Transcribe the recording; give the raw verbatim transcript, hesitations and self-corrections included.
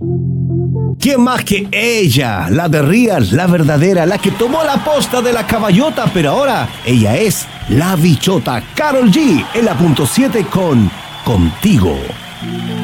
¿Quién más que ella? La de Real, la verdadera, la que tomó la posta de la caballota, pero ahora ella es la bichota. Karol G en la punto siete con Contigo.